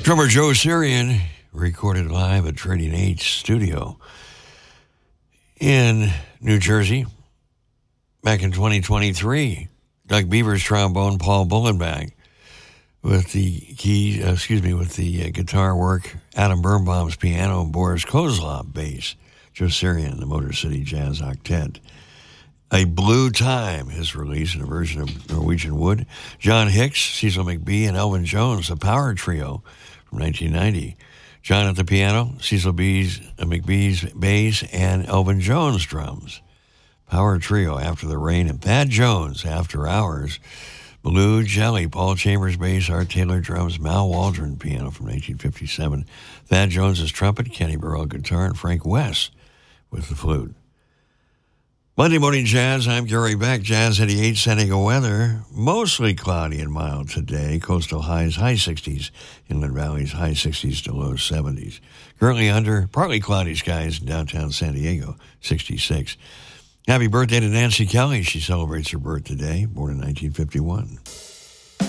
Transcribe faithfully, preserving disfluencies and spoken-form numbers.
Drummer Joe Syrian recorded live at Trading H Studio in New Jersey back in twenty twenty-three. Doug Beaver's trombone, Paul Bullenbach with the key, uh, excuse me, with the uh, guitar work, Adam Birnbaum's piano, Boris Kozlov bass, Joe Syrian, the Motor City Jazz Octet. A Blue Time is released in a version of Norwegian Wood. John Hicks, Cecil McBee, and Elvin Jones, a power trio from nineteen ninety. John at the piano, Cecil B's, uh, McBee's bass, and Elvin Jones drums. Power trio, After the Rain, and Thad Jones, After Hours. Blue Jelly, Paul Chambers bass, Art Taylor drums, Mal Waldron piano from nineteen fifty-seven. Thad Jones' trumpet, Kenny Burrell guitar, and Frank West with the flute. Monday Morning Jazz, I'm Gary Beck. Jazz eighty-eight, San Diego weather. Mostly cloudy and mild today. Coastal highs, high sixties. Inland valleys, high sixties to low seventies. Currently under partly cloudy skies in downtown San Diego, sixty-six. Happy birthday to Nancy Kelly. She celebrates her birthday, born in nineteen fifty-one.